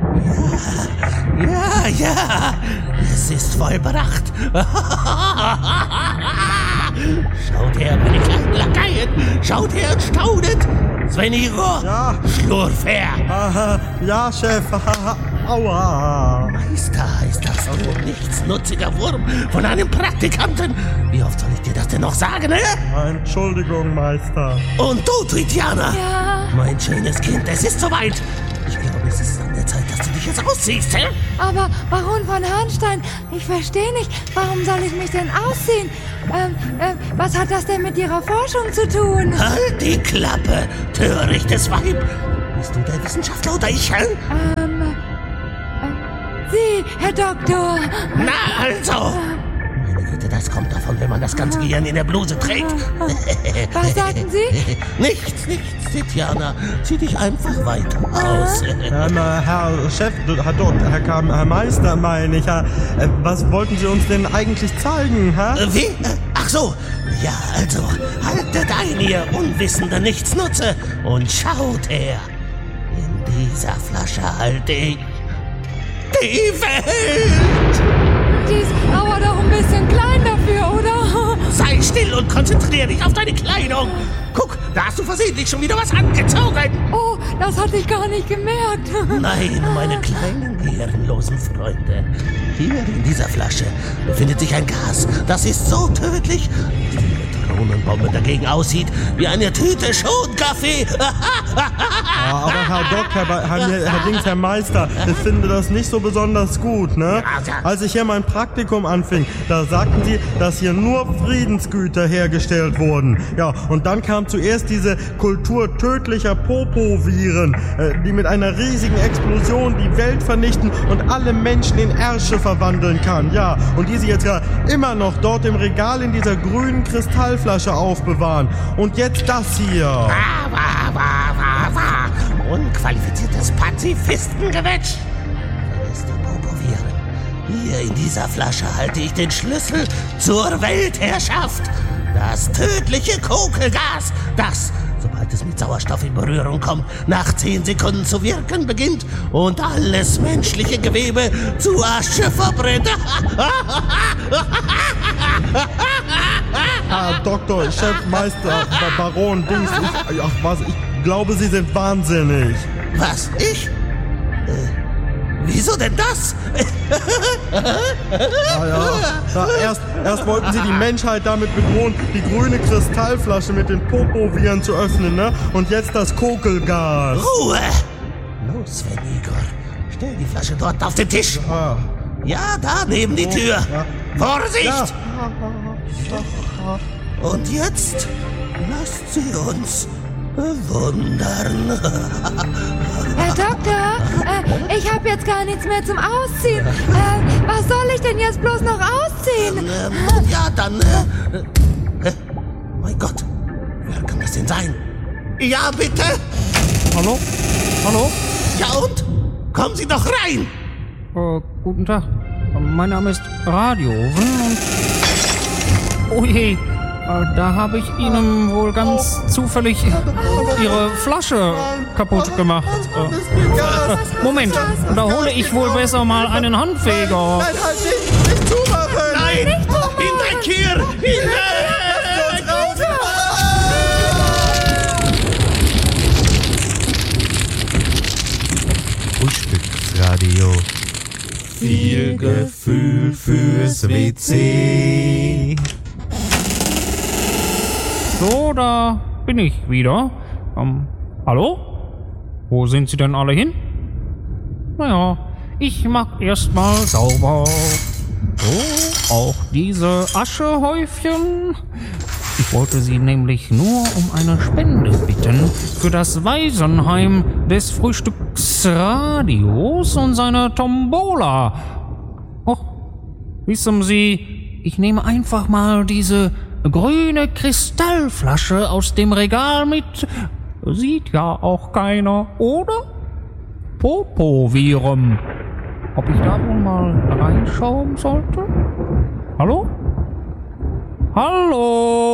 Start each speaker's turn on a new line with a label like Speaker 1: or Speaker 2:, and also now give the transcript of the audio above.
Speaker 1: Ja, es ist vollbracht. Schaut her, meine kleinen Lakaien. Schaut her und staunet. Sven Igor,
Speaker 2: Ja.
Speaker 1: Schlurfer.
Speaker 2: Ja, Chef. Aua.
Speaker 1: Meister, ist das so ein nichtsnutziger Wurm von einem Praktikanten? Wie oft soll ich dir das denn noch sagen,
Speaker 2: Entschuldigung, Meister.
Speaker 1: Und du, Tritiana.
Speaker 3: Ja,
Speaker 1: Mein schönes Kind, es ist soweit. Ich glaube, es ist an der Zeit, dass du dich jetzt ausziehst,
Speaker 3: aber Baron von Harnstein, ich verstehe nicht, warum soll ich mich denn ausziehen? Was hat das denn mit Ihrer Forschung zu tun?
Speaker 1: Halt die Klappe, törichtes Weib. Bist du der Wissenschaftler oder ich,
Speaker 3: Sie, Herr Doktor.
Speaker 1: Na also. Meine Güte, das kommt davon, wenn man das ganze Gehirn in der Bluse trägt.
Speaker 3: Was sagten Sie?
Speaker 1: Nichts, Titiana. Zieh dich einfach weiter aus.
Speaker 2: Herr Chef, Herr Meister, meine ich. Was wollten Sie uns denn eigentlich zeigen, hä?
Speaker 1: Wie? Ach so. Ja, also, haltet ein, ihr unwissende Nichtsnutze, und schaut her. In dieser Flasche halte ich die Welt.
Speaker 3: Die ist aber doch ein bisschen klein dafür, oder?
Speaker 1: Sei still und konzentriere dich auf deine Kleidung. Guck, da hast du versehentlich schon wieder was angezogen.
Speaker 3: Oh, das hatte ich gar nicht gemerkt.
Speaker 1: Nein, meine kleinen gehirnlosen Freunde. Hier in dieser Flasche befindet sich ein Gas, das ist so tödlich, dass die Neutronenbombe dagegen aussieht wie eine Tüte Schonkaffee.
Speaker 2: Aber Herr Doktor, Herr Meister, ich finde das nicht so besonders gut, ne? Als ich hier mein Praktikum anfing, da sagten Sie, dass hier nur Friedensgüter hergestellt wurden. Ja, und dann kam zuerst diese Kultur tödlicher Popoviren, die mit einer riesigen Explosion die Welt vernichten und alle Menschen in Ärsche verwandeln kann. Ja, und die Sie jetzt ja immer noch dort im Regal in dieser grünen Kristallflasche aufbewahren. Und jetzt das hier.
Speaker 1: Unqualifiziertes Pazifistengewätsch. Vergiss die Popoviren. Hier in dieser Flasche halte ich den Schlüssel zur Weltherrschaft. Das tödliche Kokelgas, das, sobald es mit Sauerstoff in Berührung kommt, nach 10 Sekunden zu wirken beginnt und alles menschliche Gewebe zu Asche verbrennt.
Speaker 2: Herr Doktor, Chef, Meister, Baron, Dings, ich glaube, Sie sind wahnsinnig.
Speaker 1: Was, ich? Wieso denn das?
Speaker 2: Erst wollten Sie die Menschheit damit bedrohen, die grüne Kristallflasche mit den Popoviren zu öffnen, ne? Und jetzt das Kokelgas.
Speaker 1: Ruhe! Los, Sven Igor, stell die Flasche dort auf den Tisch. Ja, da neben die Tür.
Speaker 2: Ja.
Speaker 1: Vorsicht!
Speaker 2: Ja.
Speaker 1: Und jetzt lasst sie uns bewundern.
Speaker 3: Herr Doktor, ich habe jetzt gar nichts mehr zum Ausziehen. Was soll ich denn jetzt bloß noch ausziehen?
Speaker 1: Ja, dann... mein Gott, wer kann das denn sein? Ja, bitte!
Speaker 4: Hallo? Hallo?
Speaker 1: Ja und? Kommen Sie doch rein!
Speaker 4: Guten Tag. Mein Name ist Radioven und... Oh je, da habe ich Ihnen wohl ganz zufällig Ihre Flasche kaputt gemacht. Moment, da hole ich wohl besser mal einen Handfeger.
Speaker 2: Nein, halt nicht zumachen!
Speaker 1: Nein! Hinweg hier! Hinweg!
Speaker 5: Frühstücksradio. Viel Gefühl fürs WC.
Speaker 4: So, da bin ich wieder. Hallo? Wo sind Sie denn alle hin? Naja, ich mach erstmal sauber. So, auch diese Aschehäufchen. Ich wollte Sie nämlich nur um eine Spende bitten für das Waisenheim des Frühstücksradios und seine Tombola. Och, wissen Sie, ich nehme einfach mal diese grüne Kristallflasche aus dem Regal mit. Sieht ja auch keiner, oder? Popoviren. Ob ich da wohl mal reinschauen sollte? Hallo? Hallo?